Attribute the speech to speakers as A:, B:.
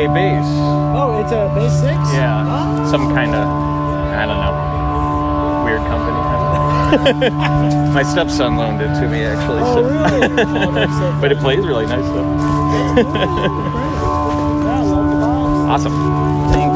A: a bass.
B: Oh, it's a bass 6?
A: Yeah.
B: Oh.
A: Some kind of, I don't know, weird company. My stepson loaned it to me, actually.
B: Oh,
A: so.
B: really? Oh, that's so
A: But it plays really nice, though.
B: Yeah, I love the box.
A: Awesome. Thank